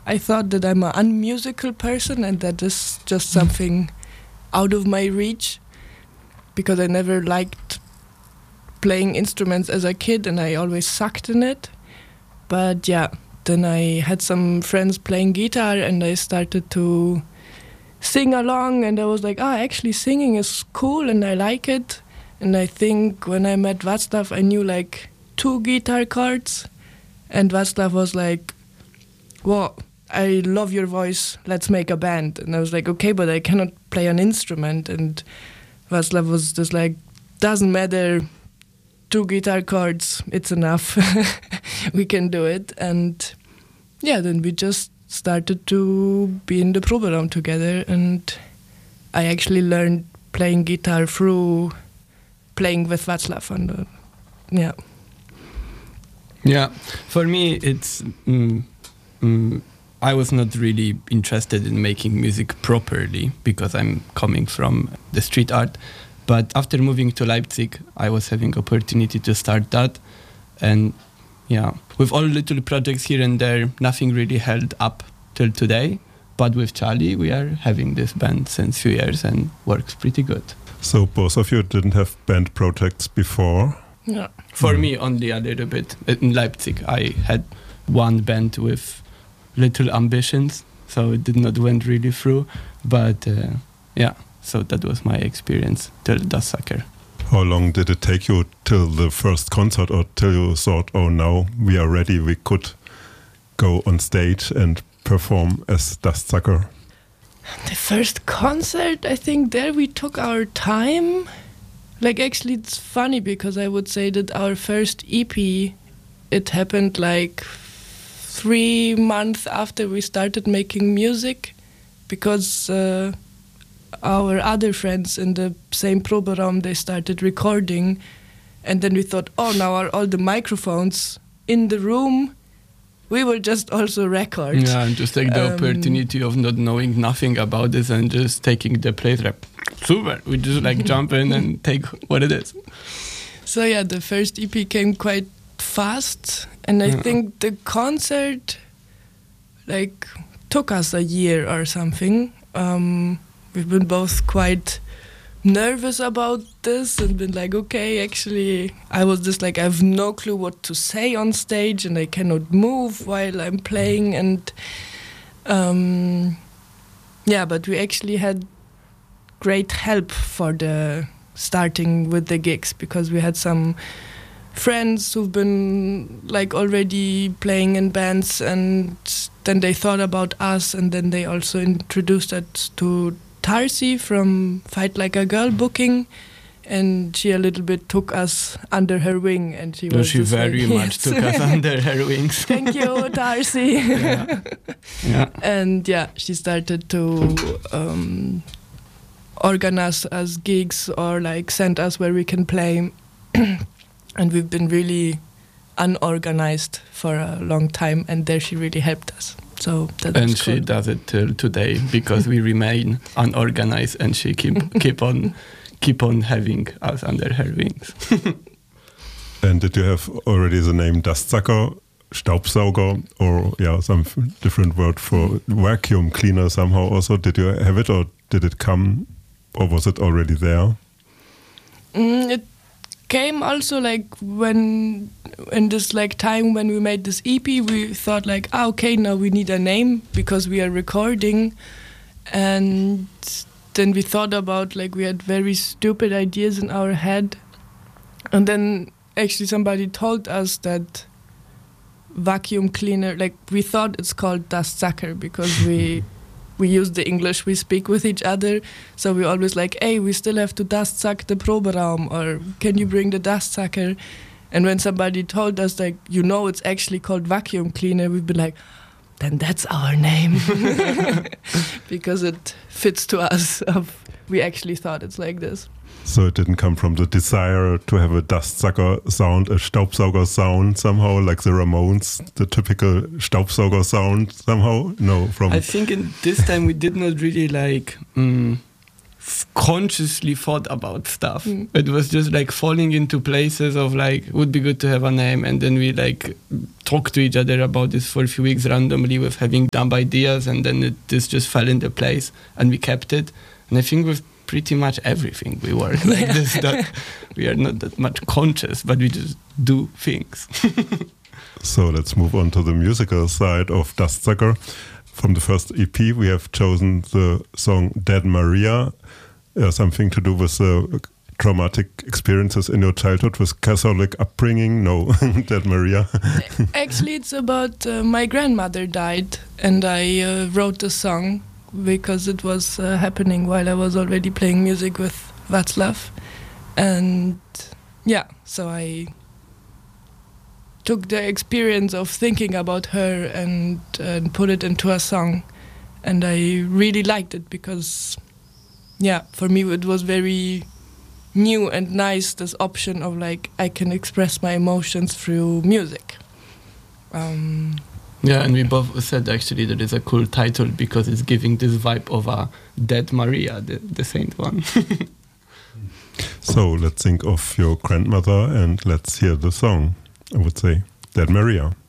I thought that I'm an unmusical person and that is just something out of my reach, because I never liked playing instruments as a kid and I always sucked in it. But yeah, then I had some friends playing guitar and I started to sing along, and I was like, actually singing is cool and I like it. And I think when I met Václav, I knew like 2 guitar chords, and Václav was like, "Whoa, I love your voice, let's make a band." And I was like, okay, but I cannot play an instrument. And Václav was just like, doesn't matter, 2 guitar chords, it's enough. We can do it. And yeah, then we just started to be in the Proberaum together, and I actually learned playing guitar through playing with Václav. And yeah. Yeah, for me it's I was not really interested in making music properly because I'm coming from the street art. But after moving to Leipzig, I was having opportunity to start that. And yeah, with all little projects here and there, nothing really held up till today. But with Charlie, we are having this band since few years and works pretty good. So both of you didn't have band projects before? Yeah. For me, only a little bit. In Leipzig, I had one band with little ambitions, so it did not went really through. But yeah, so that was my experience till Das Sucker. How long did it take you till the first concert, or till you thought, oh, now we are ready, we could go on stage and perform as Das Sucker? The first concert, I think there we took our time. Like, actually, it's funny because I would say that our first EP, it happened like 3 months after we started making music, because our other friends in the same Proberaum, they started recording, and then we thought, oh, now are all the microphones in the room, we will just also record. Yeah, and just take the opportunity of not knowing nothing about this and just taking the place like, super, we just like jump in and take what it is. So yeah, the first EP came quite fast, and I think the concert like took us a year or something. We've been both quite nervous about this and been like, okay, actually, I was just like, I have no clue what to say on stage and I cannot move while I'm playing. And yeah, but we actually had great help for the starting with the gigs, because we had some friends who've been like already playing in bands, and then they thought about us, and then they also introduced us to Tarsi from Fight Like a Girl booking, and she a little bit took us under her wing, and she was she very like, much took us under her wings. Thank you, Tarsi. Yeah. And yeah, she started to organize us gigs or like send us where we can play. And we've been really unorganized for a long time, and there she really helped us. So that and was she cool. does it till today, because we remain unorganized, and she keep on having us under her wings. And did you have already the name Das Sucker, Staubsauger, or some different word for vacuum cleaner somehow also? Did you have it, or did it come, or was it already there? It came also like when in this like time when we made this EP, we thought like, okay, now we need a name because we are recording. And then we thought about like, we had very stupid ideas in our head, and then actually somebody told us that vacuum cleaner, like we thought it's called Das Sucker because we use the English we speak with each other, so we always like, hey, we still have to dust suck the Proberaum, or can you bring the dust sucker? And when somebody told us like, it's actually called vacuum cleaner, we'd be like, then that's our name. Because it fits to us. We actually thought it's like this. So it didn't come from the desire to have a dust sucker sound, a Staubsauger sound somehow, like the Ramones, the typical Staubsauger sound somehow? No, I think in this time we did not really like consciously thought about stuff. It was just like falling into places of like, would be good to have a name, and then we like talked to each other about this for a few weeks randomly with having dumb ideas, and then this just fell into place and we kept it. And I think with pretty much everything we work like this, that we are not that much conscious, but we just do things. So let's move on to the musical side of Dustsucker. From the first EP, we have chosen the song Dead Maria, something to do with traumatic experiences in your childhood with Catholic upbringing. No, Dead Maria. Actually, it's about my grandmother died, and I wrote the song because it was happening while I was already playing music with Václav. And yeah, so I took the experience of thinking about her and put it into a song, and I really liked it because, yeah, for me it was very new and nice, this option of like I can express my emotions through music. Yeah, and we both said actually that it's a cool title because it's giving this vibe of a Dead Maria, the saint one. So let's think of your grandmother and let's hear the song. I would say Dead Maria.